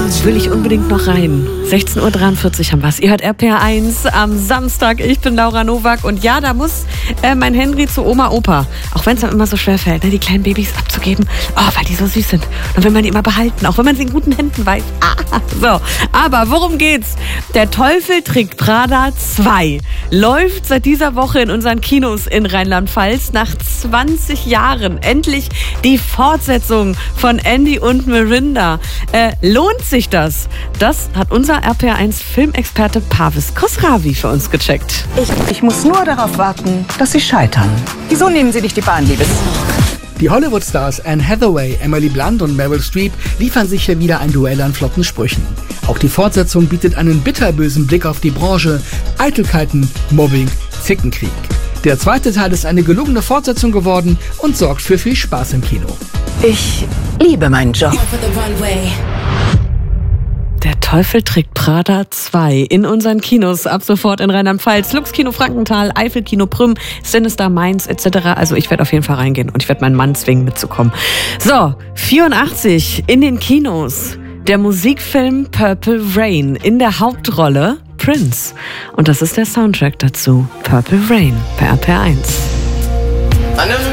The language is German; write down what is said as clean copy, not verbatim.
will ich unbedingt noch rein. 16:43 Uhr haben wir es. Ihr hört RPR1 am Samstag. Ich bin Laura Nowak und ja, da muss mein Henry zu Oma, Opa. Auch wenn es ihm immer so schwer fällt, ne, die kleinen Babys abzugeben. Oh, weil die so süß sind. Und wenn man die immer behalten, auch wenn man sie in guten Händen weiß. So, aber worum geht's? Der Teufel trägt Prada 2 läuft seit dieser Woche in unseren Kinos in Rheinland-Pfalz. Nach 20 Jahren endlich die Fortsetzung von Andy und Miranda. Lohnt sich das? Das hat unser RPR1 Filmexperte Parvis Khosravi für uns gecheckt. Ich muss nur darauf warten, dass Sie scheitern. Wieso nehmen Sie nicht die Bahn, Liebes? Die Hollywood-Stars Anne Hathaway, Emily Blunt und Meryl Streep liefern sich hier wieder ein Duell an flotten Sprüchen. Auch die Fortsetzung bietet einen bitterbösen Blick auf die Branche, Eitelkeiten, Mobbing, Zickenkrieg. Der zweite Teil ist eine gelungene Fortsetzung geworden und sorgt für viel Spaß im Kino. Ich liebe meinen Job. Der Teufel trägt Prada 2 in unseren Kinos ab sofort in Rheinland-Pfalz. Lux Kino Frankenthal, Eifel-Kino Prüm, Sinister Mainz etc. Also ich werde auf jeden Fall reingehen und ich werde meinen Mann zwingen mitzukommen. So, 84 in den Kinos. Der Musikfilm Purple Rain, in der Hauptrolle Prince. Und das ist der Soundtrack dazu. Purple Rain bei RPR1.